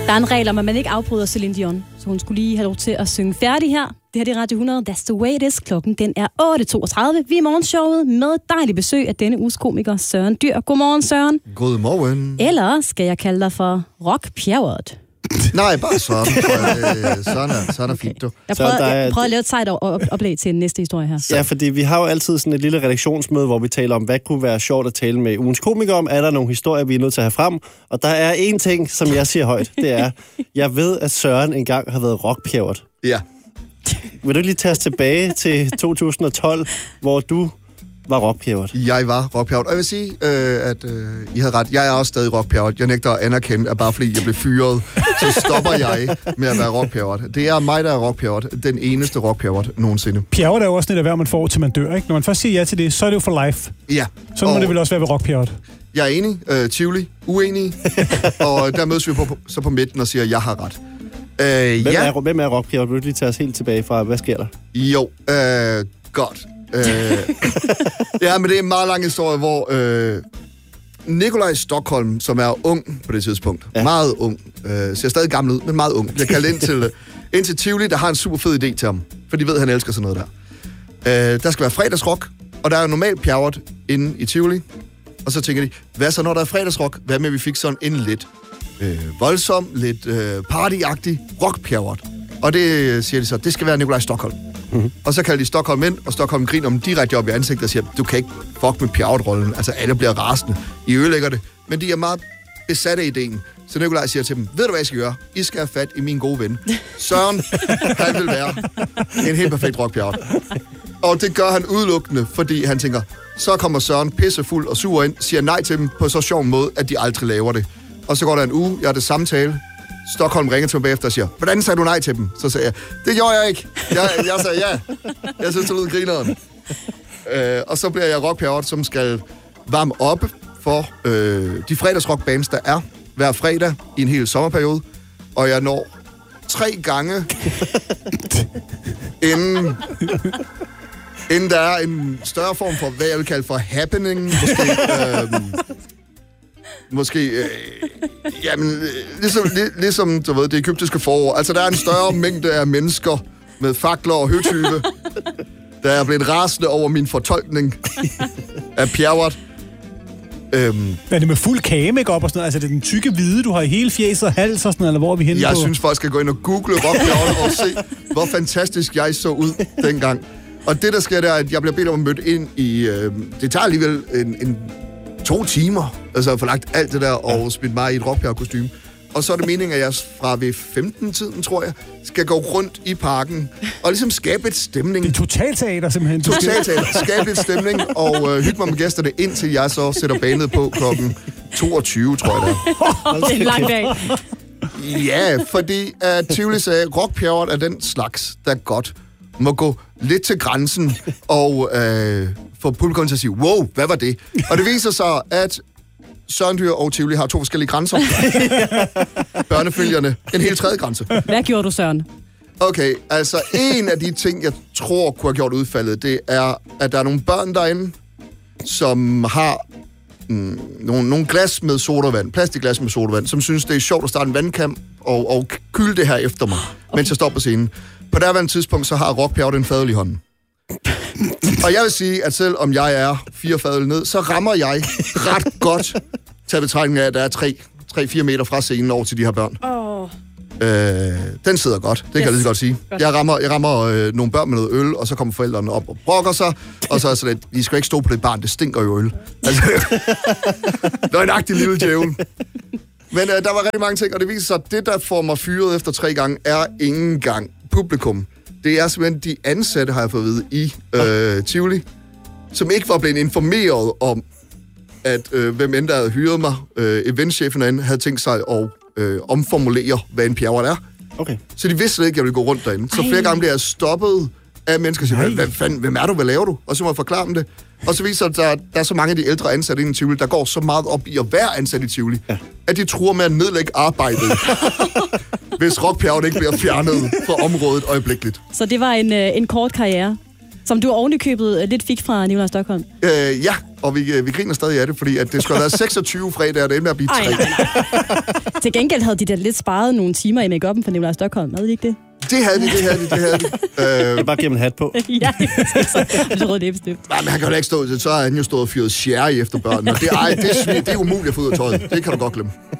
Der er en regel om, at man ikke afbryder Celine Dion, så hun skulle lige have lov til at synge færdig her. Det her det er Radio 100. That's the way it is. Klokken den er 8.32. Vi er i morgenshowet med dejlig besøg af denne uges komiker Søren Dyr. Godmorgen, Søren. Godmorgen. Eller skal jeg kalde dig for rockpjerret? Nej, bare Søren. Sådan er fint, du. Jeg prøver at lave et sejt oplæg til næste historie her. Ja, fordi vi har jo altid sådan et lille redaktionsmøde, hvor vi taler om, hvad kunne være sjovt at tale med ugens komiker om. Er der nogle historier, vi er nødt til at have frem? Og der er én ting, som jeg siger højt. Det er, jeg ved, at Søren engang har været rockpjerret. Ja. Vil du lige tage os tilbage til 2012, hvor du var rockpjerret? Jeg var rockpjerret. Og jeg vil sige, at I havde ret. Jeg er også stadig rockpjerret. Jeg nægter at anerkende, at bare fordi jeg blev fyret, så stopper jeg med at være rockpjerret. Det er mig, der er rockpjerret. Den eneste rockpjerret nogensinde. Pjerret er jo også sådan et erhverv, man får, til man dør, ikke? Når man først siger ja til det, så er det jo for life. Ja. Sådan må det vel også være ved rockpjerret. Jeg er enig. Tivoli. Uenig. Og der mødes vi på midten og siger, at jeg har ret. Hvem er rockpjerret? Vil du lige tage os helt tilbage fra, hvad sker der? Jo, godt. Ja, men det er en meget lang historie, hvor Nikolaj Stockholm, som er ung på det tidspunkt, meget ung, ser stadig gammel ud, men meget ung, bliver kaldt ind til Tivoli, der har en super fed idé til ham, for de ved, at han elsker sådan noget der. Der skal være fredagsrock, og der er normalt pjerret inde i Tivoli, og så tænker de, hvad så når der er fredagsrock? Hvad med, at vi fik sådan en lidt voldsom, lidt partyagtig rockpjerret? Og det siger de så, det skal være Nikolaj Stockholm. Mm-hmm. Og så kalder de Stockholm ind, og Stockholm griner om direkte op i ansigtet og siger, du kan ikke fuck med pjerret-rollen. Altså, alle bliver rasende. I ødelægger det. Men de er meget besatte af ideen. Så Nikolaj siger til dem, ved du hvad jeg skal gøre? I skal have fat i min gode ven. Søren, han vil være en helt perfekt rockpjerret. Og det gør han udelukkende, fordi han tænker, så kommer Søren pissefuld og sur ind, siger nej til dem på så sjov måde, at de aldrig laver det. Og så går der en uge, jeg har det samtale. Stockholm ringer til mig bagefter og siger, hvordan sagde du nej til dem? Så sagde jeg, det gjorde jeg ikke. Jeg sagde ja. Jeg synes, det lød grineren. Og så bliver jeg rockpjerret, som skal varme op for de fredagsrockbands, der er hver fredag i en hel sommerperiode. Og jeg når 3 gange, inden der er en større form for, hvad jeg vil kalde for happening, måske, jamen, ligesom du ved, det egyptiske forår. Altså, der er en større mængde af mennesker med fakler og høtyve, der er blevet rasende over min fortolkning af pjerret. Er det med fuld kage-make-up og sådan noget? Altså, det er den tykke hvide, du har i hele fjeset og hals og sådan noget, eller hvor er vi henne på? Jeg synes, folk skal gå ind og google rockpjerret og se, hvor fantastisk jeg så ud dengang. Og det, der sker, der er, at jeg bliver bedt om at møde ind i... det tager alligevel en 2 timer, altså at få lagt alt det der og smidt mig i et rockpjerret-kostyme. Og så er det meningen, at jeg fra ved 15-tiden, tror jeg, skal gå rundt i parken og ligesom skabe et stemning. Det er totalteater simpelthen. Totalteater. Skabe et stemning og hygge mig med gæsterne, indtil jeg så sætter banet på klokken 22, tror jeg det er. Det er en lang dag. Ja, fordi Tivoli sagde, rockpjerret er den slags, der godt må gå lidt til grænsen og få publikum til at sige, wow, hvad var det? Og det viser sig, at Søren Dyr og Tivoli har 2 forskellige grænser. Børnefamilierne, en helt 3. grænse. Hvad gjorde du, Søren? Okay, altså en af de ting, jeg tror kunne have gjort udfaldet, det er, at der er nogle børn derinde, som har nogle glas med sodavand, plastikglas med sodavand, som synes, det er sjovt at starte en vandkamp og kylde det her efter mig, mens jeg står på scenen. På derværende tidspunkt, så har rockpjerret en fadøl i hånden. Og jeg vil sige, at selv om jeg er 4 fadøl ned, så rammer jeg ret godt til betragtning af, at der er 3-4 meter fra scenen over til de her børn. Den sidder godt, det kan jeg lige så godt sige. Jeg rammer nogle børn med noget øl, og så kommer forældrene op og brokker sig, og så er sådan, at de skal ikke stå på det barn, det stinker jo øl. Altså, nøjagtig lille djævel. Men der var rigtig mange ting, og det viser sig, at det, der får mig fyret efter 3 gange, er ingen gang publikum. Det er simpelthen de ansatte, har jeg fået at vide, i Tivoli, som ikke var blevet informeret om, at hvem end der havde hyret mig, eventchefen derinde, havde tænkt sig at omformulere, hvad en pjerret er. Okay. Så de vidste ikke, at jeg ville gå rundt derinde. Så flere gange bliver jeg stoppet af mennesker, der siger, hvem er du, hvad laver du? Og så må jeg forklare dem det. Og så viser det sig, at der er så mange af de ældre ansatte inde i Tivoli, der går så meget op i at være ansat i Tivoli, at de truer med at nedlægge arbejdet, hvis rockpjerret ikke bliver fjernet fra området øjeblikkeligt. Så det var en kort karriere, som du ovenikøbet lidt fik fra Nikolaj Stockholm? Ja, og vi griner stadig af det, fordi at det skulle have været 26 fredag, og det ender med at blive 3. Til gengæld havde de da lidt sparet nogle timer i make-up'en for Nikolaj Stokholm. Havde de ikke det? Det havde de. Jeg bare giver en hat på. Ja, det er rød læbestift. Nej, men han kan jo ikke stå, så har han jo stået og fyret sherry efter børnene. Det er umuligt at få ud af tøjet. Det kan du godt glemme.